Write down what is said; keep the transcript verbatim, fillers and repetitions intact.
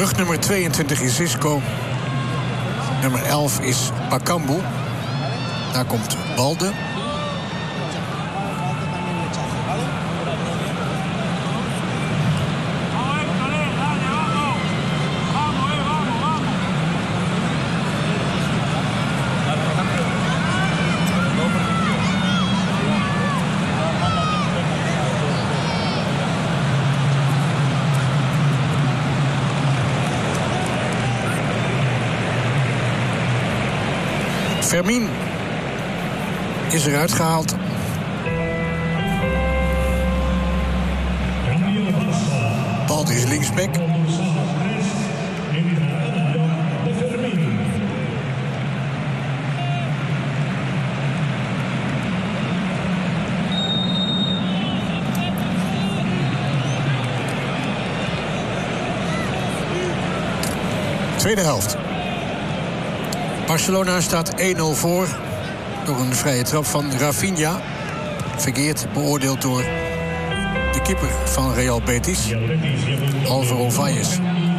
Rugnummer tweeëntwintig is Isco. Nummer elf is Bakambu. Daar komt Balde. Fermin is eruit gehaald. Balde is linksback. Tweede helft. Barcelona staat één nul voor door een vrije trap van Rafinha. Verkeerd beoordeeld door de keeper van Real Betis, Álvaro Valles.